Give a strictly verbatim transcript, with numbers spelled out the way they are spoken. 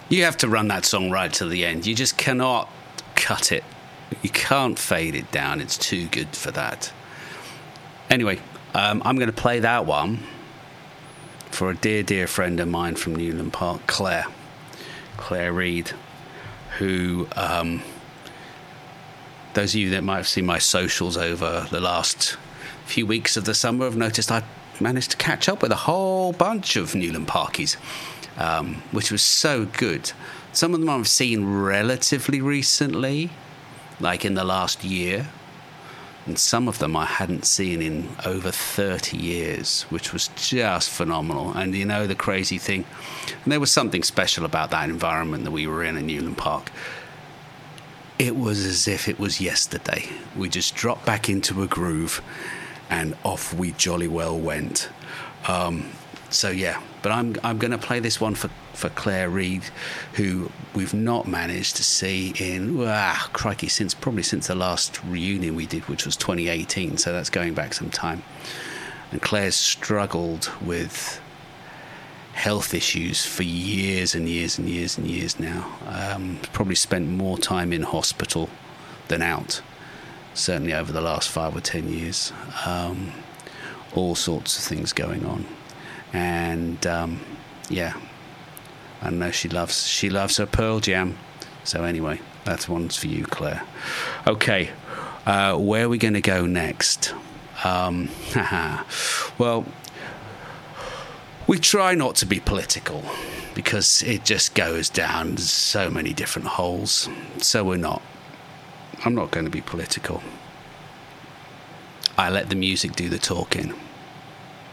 You have to run that song right to the end. You just cannot cut it. You can't fade it down. It's too good for that. Anyway, um, I'm going to play that one for a dear, dear friend of mine from Newland Park, Claire. Claire Reid, who... Um, those of you that might have seen my socials over the last few weeks of the summer have noticed I managed to catch up with a whole bunch of Newland Parkies, um, which was so good. Some of them I've seen relatively recently, like in the last year, and some of them I hadn't seen in over thirty years, which was just phenomenal. And you know, the crazy thing, and there was something special about that environment that we were in in Newland Park. It was as if it was yesterday. We just dropped back into a groove and off we jolly well went. Um, so yeah, but I'm I'm going to play this one for, for Claire Reid, who we've not managed to see in, ah, crikey, since probably since the last reunion we did, which was twenty eighteen, so that's going back some time. And Claire's struggled with health issues for years and years and years and years now. Um, probably spent more time in hospital than out, certainly over the last five or ten years. Um, all sorts of things going on, and um, yeah, I know she loves she loves her Pearl Jam. So anyway, that one's for you, Claire. Okay, uh, where are we going to go next? Um, well. We try not to be political because it just goes down so many different holes. So we're not. I'm not going to be political. I let the music do the talking.